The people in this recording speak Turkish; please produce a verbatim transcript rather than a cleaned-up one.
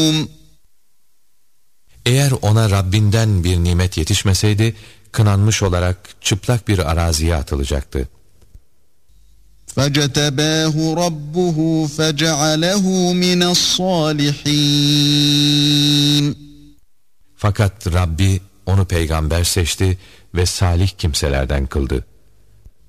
مَحْرُومٌ. Eğer ona Rabbinden bir nimet yetişmeseydi, kınanmış olarak çıplak bir araziye atılacaktı. فَجَتَبَاهُ رَبُّهُ فَجَعَلَهُ مِنَ الصَّالِحِينَ. Fakat Rabbi onu peygamber seçti ve salih kimselerden kıldı.